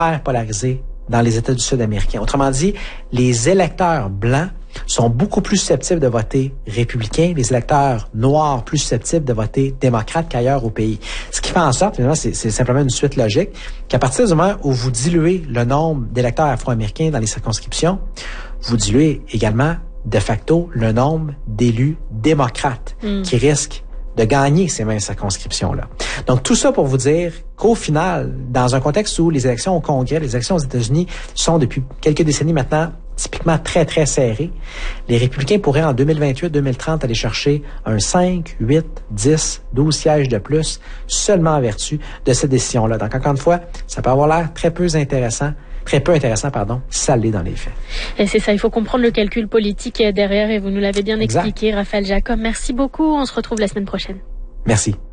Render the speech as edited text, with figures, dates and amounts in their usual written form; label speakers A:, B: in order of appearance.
A: polarisé dans les États du Sud américains. Autrement dit, les électeurs blancs sont beaucoup plus susceptibles de voter républicain, les électeurs noirs plus susceptibles de voter démocrate qu'ailleurs au pays. Ce qui fait en sorte, finalement, c'est simplement une suite logique, qu'à partir du moment où vous diluez le nombre d'électeurs afro-américains dans les circonscriptions, vous diluez également de facto le nombre d'élus démocrates qui risquent de gagner ces mêmes circonscriptions-là. Donc, tout ça pour vous dire qu'au final, dans un contexte où les élections au Congrès, les élections aux États-Unis sont depuis quelques décennies maintenant typiquement très, très serrées, les républicains pourraient en 2028-2030 aller chercher un 5, 8, 10, 12 sièges de plus seulement en vertu de cette décision-là. Donc, encore une fois, ça peut avoir l'air très peu intéressant, si ça l'est dans les faits.
B: Et c'est ça, il faut comprendre le calcul politique derrière et vous nous l'avez bien expliqué, Raphaël Jacob. Merci beaucoup, on se retrouve la semaine prochaine.
A: Merci.